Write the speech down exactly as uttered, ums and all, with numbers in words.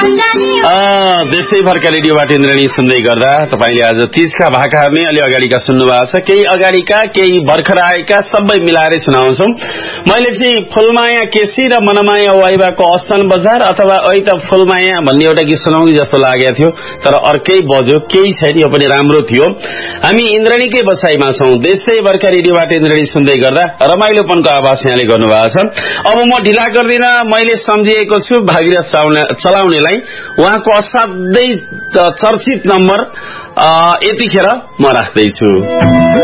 देशैभरका रेडियोबाट इन्द्रणी सुन्दै गर्दा तपाईले आज तीसका भाकाहरूले अलि अगाडिका सुन्नु भएको छ। केही अगाडिका केही भर्खर आएका सबै मिलाएर सुनाउँछौ। मैले चाहिँ फुलमाया केसी र मनमाया वाइबाको अस्थान बजार अथवा ऐ त फुलमाया भन्ने एउटा गीत सुनाउँ जस्तो लागेको थियो, तर अर्कै बज्यो। केही छैन, यो पनि राम्रो थियो। हामी इन्द्रणीकै बसाइमा छौं। देशैभरका रेडियोबाट इन्द्रणी सुन्दै गर्दा रमाइलोपनको आवाज यहाँले गर्नुभएको छ। अब म ढिला गर्दिन, मैले सम्झिएको छु भागीरथ चलाउनेलाई। उहाँको असाध्यै चर्चित नम्बर यतिखेर म राख्दैछु।